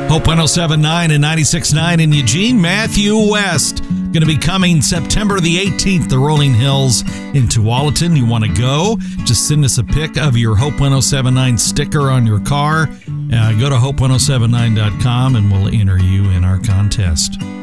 Hope 107.9 and 96.9 in Eugene. Matthew West going to be coming September the 18th, the Rolling Hills in Tualatin. You want to go? Just send us a pic of your Hope 107.9 sticker on your car. Go to hope1079.com and we'll enter you in our contest.